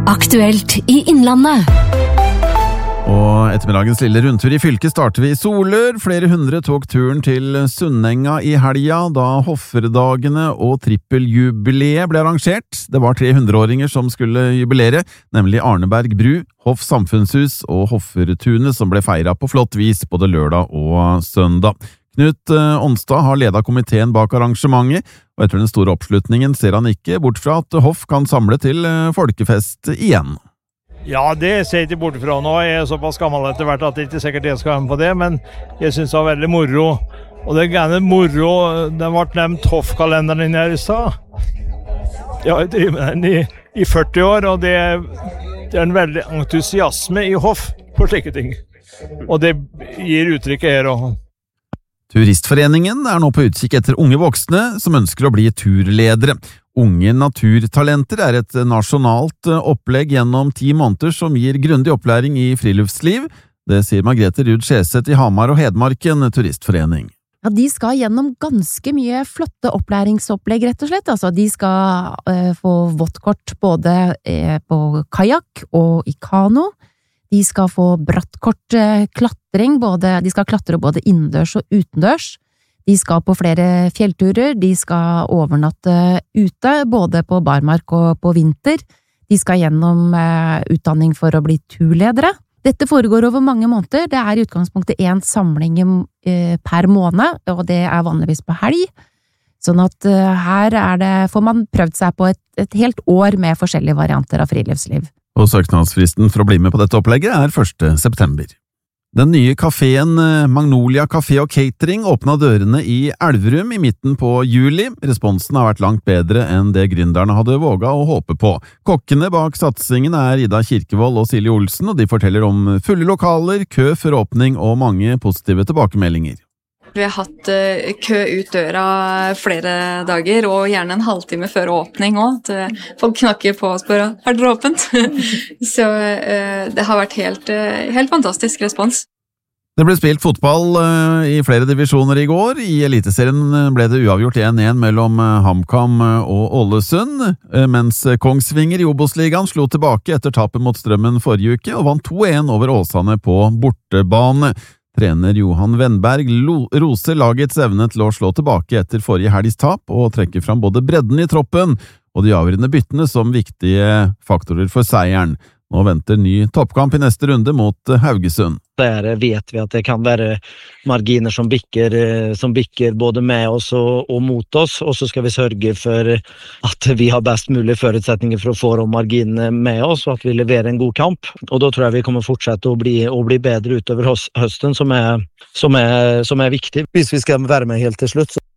Aktuelt i Innlandet. Og ettermiddagens lille rundtur i fylket starter vi i Solør. Flere hundre tok turen til Sunnenga i helga, da Hofferdagene og trippeljubileet ble arrangert. Det var 300-åringer som skulle jubilere, nemlig Arneberg bru, Hoff samfunnshus og Hoffertunet, som ble feiret på flott vis både lørdag og søndag. Knut Onstad har ledet komiteen bak arrangementet, og etter den store oppslutningen ser han ikke bort fra at Hoff kan samle til folkefest igjen. Ja, det ser jeg ikke bort fra nå. Jeg er såpass gammel etter hvert at det ikke sikkert jeg skal være med på det, men jeg synes det var veldig moro. Og det er gjerne moro, den ble nevnt Hoff-kalenderen her i stad. Jeg har drevet med den i 40 år, og det er en veldig entusiasme i Hoff på slike ting. Og det gir uttrykket her også. Turistforeningen er nå på utkikk etter unge voksne som ønsker å bli turledere. Unge naturtalenter er et nasjonalt opplegg gjennom 10 måneder som gir grundig opplæring i friluftsliv. Det sier Margrethe Ruud Skjeseth i Hamar og Hedmarken turistforening. Ja, de skal gjennom ganske mye flotte opplæringsopplegg, rett og slett. Altså, de skal få våttkort både på kajak og i kano. De skal få brattkort klatring, de skal klatre både innendørs og utendørs. De skal på flere fjellturer, de skal overnatte ute, både på barmark og på vinter. De skal gjennom utdanning for å bli turledere. Dette foregår over mange måneder. Det er i utgangspunktet 1 samling per måned, og det er vanligvis på helg. Sånn at her får man prøvd seg på et helt år med forskjellige varianter av friluftsliv. Og søknadsfristen for å bli med på dette opplegget er 1. september. Den nye kaféen Magnolia Café og Catering åpnet dørene i Elverum i midten på juli. Responsen har vært langt bedre enn det gründerne hadde våget å håpe på. Kokkene bak satsingen er Ida Kirkevold og Silje Olsen, og de forteller om fulle lokaler, kø før åpning og mange positive tilbakemeldinger. Vi har hatt kø ut døra flere dager, og gjerne en halvtime før åpning også. Folk knakker på og spør, har dere åpent? Så det har vært helt fantastisk respons. Det ble spilt fotball i flere divisjoner i går. I Eliteserien ble det uavgjort 1-1 mellom HamKam og Ålesund, mens Kongsvinger i Obos-ligaen slo tilbake etter tapet mot Strømmen forrige uke og vant 2-1 over Åsane på bortebane. Trener Johan Wennberg roser lagets evne til å slå tilbake etter forrige helgs tap og trekker fram både bredden i troppen og de avgjørende byttene som viktige faktorer for seieren. Nå venter ny toppkamp i neste runde mot Haugesund. Der vet vi at det kan være marginer som bikker både med oss og mot oss, og så skal vi sørge for at vi har best mulig forutsetninger for å få de marginene med oss, og at vi leverer en god kamp. Og da tror jeg vi kommer fortsette å bli bedre utover høsten, som er viktig. Hvis vi skal være med helt til slutt,